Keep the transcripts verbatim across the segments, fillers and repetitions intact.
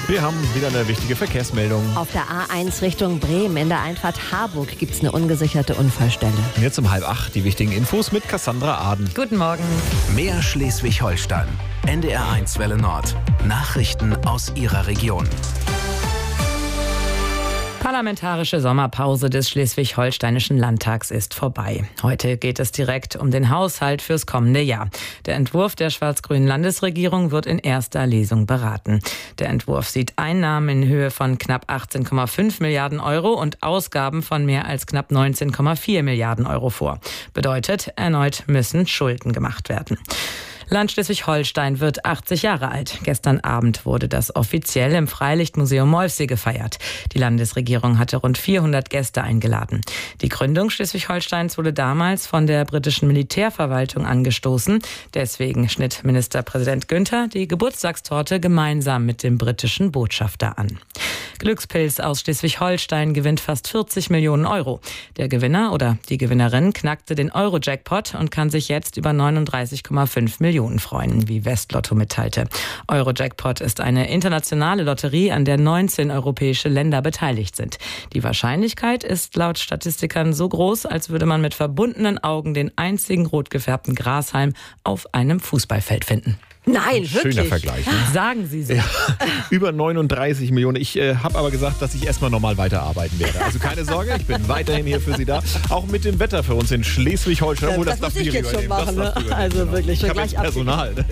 Wir haben wieder eine wichtige Verkehrsmeldung. Auf der A eins Richtung Bremen in der Einfahrt Harburg gibt es eine ungesicherte Unfallstelle. Und jetzt um halb acht die wichtigen Infos mit Cassandra Aden. Guten Morgen. Mehr Schleswig-Holstein. N D R eins Welle Nord. Nachrichten aus Ihrer Region. Parlamentarische Sommerpause des Schleswig-Holsteinischen Landtags ist vorbei. Heute geht es direkt um den Haushalt fürs kommende Jahr. Der Entwurf der schwarz-grünen Landesregierung wird in erster Lesung beraten. Der Entwurf sieht Einnahmen in Höhe von knapp achtzehn Komma fünf Milliarden Euro und Ausgaben von mehr als knapp neunzehn Komma vier Milliarden Euro vor. Bedeutet, erneut müssen Schulden gemacht werden. Land Schleswig-Holstein wird achtzig Jahre alt. Gestern Abend wurde das offiziell im Freilichtmuseum Molfsee gefeiert. Die Landesregierung hatte rund vierhundert Gäste eingeladen. Die Gründung Schleswig-Holsteins wurde damals von der britischen Militärverwaltung angestoßen. Deswegen schnitt Ministerpräsident Günther die Geburtstagstorte gemeinsam mit dem britischen Botschafter an. Glückspilz aus Schleswig-Holstein gewinnt fast vierzig Millionen Euro. Der Gewinner oder die Gewinnerin knackte den Euro-Jackpot und kann sich jetzt über neununddreißig Komma fünf Millionen freuen, wie Westlotto mitteilte. Euro-Jackpot ist eine internationale Lotterie, an der neunzehn europäische Länder beteiligt sind. Die Wahrscheinlichkeit ist laut Statistikern so groß, als würde man mit verbundenen Augen den einzigen rot gefärbten Grashalm auf einem Fußballfeld finden. Nein, wirklich? Schöner Vergleich. Ne? Sagen Sie so. Ja, über neununddreißig Millionen. Ich äh, habe aber gesagt, dass ich erstmal normal weiterarbeiten werde. Also keine Sorge, ich bin weiterhin hier für Sie da. Auch mit dem Wetter für uns in Schleswig-Holstein. Ja, oh, das das muss ich jetzt schon machen. Ne? Also genau. wirklich, ich habe jetzt Personal. Ne?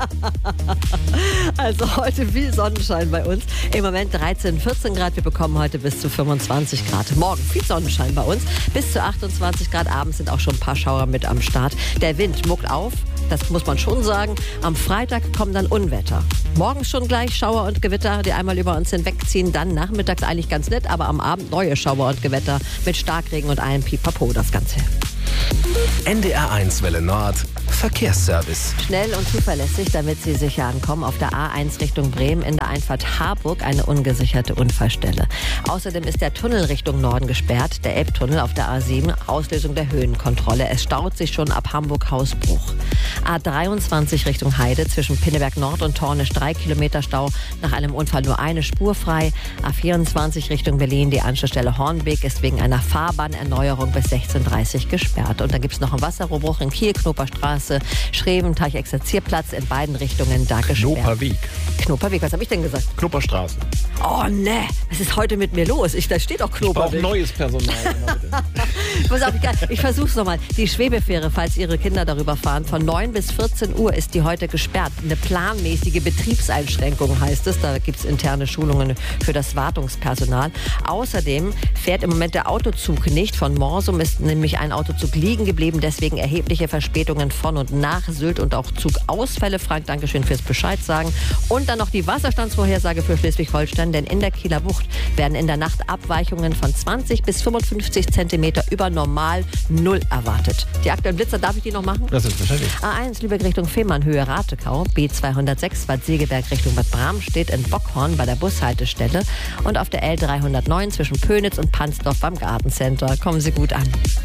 Also heute viel Sonnenschein bei uns. Im Moment dreizehn, vierzehn Grad. Wir bekommen heute bis zu fünfundzwanzig Grad. Morgen viel Sonnenschein bei uns. Bis zu achtundzwanzig Grad. Abends sind auch schon ein paar Schauer mit am Start. Der Wind muckt auf. Das muss man schon sagen. Am Freitag kommen dann Unwetter. Morgens schon gleich Schauer und Gewitter, die einmal über uns hinwegziehen. Dann nachmittags eigentlich ganz nett, aber am Abend neue Schauer und Gewitter mit Starkregen und allem Pipapo, das Ganze. N D R eins Welle Nord. Verkehrsservice. Schnell und zuverlässig, damit Sie sicher ankommen. Auf der A eins Richtung Bremen in der Einfahrt Harburg eine ungesicherte Unfallstelle. Außerdem ist der Tunnel Richtung Norden gesperrt, der Elbtunnel auf der A sieben, Auslösung der Höhenkontrolle. Es staut sich schon ab Hamburg-Hausbruch. A dreiundzwanzig Richtung Heide zwischen Pinneberg Nord und Tornisch drei Kilometer Stau. Nach einem Unfall nur eine Spur frei. A vierundzwanzig Richtung Berlin, die Anschlussstelle Hornbeek ist wegen einer Fahrbahnerneuerung bis sechzehn Uhr dreißig gesperrt. Und dann gibt es noch einen Wasserrohrbruch in Kiel, Knoperstraße, Schreven-Teich Exerzierplatz in beiden Richtungen da gesperrt. Knoperweg. Knoperweg, was habe ich denn gesagt? Knoperstraße. Oh ne, was ist heute mit mir los? Ich, da steht auch Knoperweg. Ich brauche neues Personal. Pass auf, ich, ich versuch's nochmal. Die Schwebefähre, falls Ihre Kinder darüber fahren, von neun bis vierzehn Uhr ist die heute gesperrt. Eine planmäßige Betriebseinschränkung heißt es. Da gibt es interne Schulungen für das Wartungspersonal. Außerdem fährt im Moment der Autozug nicht. Von Morsum ist nämlich ein Autozug liegen geblieben. Deswegen erhebliche Verspätungen von und nach Sylt und auch Zugausfälle. Frank, Dankeschön fürs Bescheid sagen. Und dann noch die Wasserstandsvorhersage für Schleswig-Holstein. Denn in der Kieler Bucht werden in der Nacht Abweichungen von zwanzig bis fünfundfünfzig Zentimeter über normal Null erwartet. Die aktuellen Blitzer, darf ich die noch machen? Das ist wahrscheinlich. A eins Lübeck Richtung Fehmarn, Höhe Ratekau. B zweihundertsechs Bad Segeberg Richtung Bad Bramstedt in Bockhorn bei der Bushaltestelle. Und auf der L dreihundertneun zwischen Pönitz und Pansdorf beim Gartencenter. Kommen Sie gut an.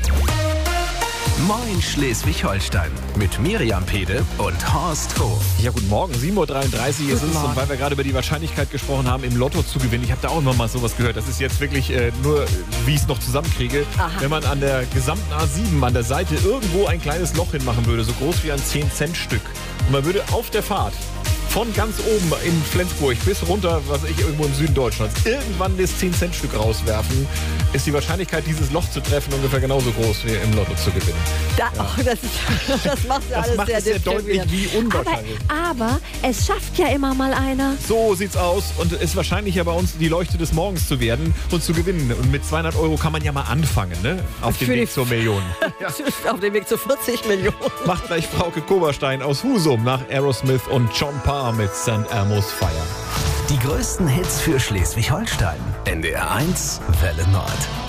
Moin Schleswig-Holstein mit Miriam Pede und Horst Hof. Ja, guten Morgen. sieben Uhr dreiunddreißig ist es. Und weil wir gerade über die Wahrscheinlichkeit gesprochen haben, im Lotto zu gewinnen, ich habe da auch immer mal sowas gehört. Das ist jetzt wirklich äh, nur, wie ich es noch zusammenkriege. Aha. Wenn man an der gesamten A sieben an der Seite irgendwo ein kleines Loch hinmachen würde, so groß wie ein zehn Cent Stück. Und man würde auf der Fahrt von ganz oben in Flensburg bis runter, was ich irgendwo im Süden Deutschlands, irgendwann das zehn Cent Stück rauswerfen, ist die Wahrscheinlichkeit, dieses Loch zu treffen, ungefähr genauso groß wie im Lotto zu gewinnen. Da, ja. oh, das, ist, das macht ja das alles macht sehr, es sehr deutlich, wie unwahrscheinlich. Aber, aber es schafft ja immer mal einer. So sieht's aus und es ist wahrscheinlich ja bei uns die Leuchte des Morgens zu werden und zu gewinnen. Und mit zweihundert Euro kann man ja mal anfangen, ne? Auf dem Weg zur Million. Ja. Auf dem Weg zu vierzig Millionen. Macht gleich Frauke Koberstein aus Husum nach Aerosmith und John Parr mit Sankt Elmo's Fire. Die größten Hits für Schleswig-Holstein. N D R eins Welle Nord.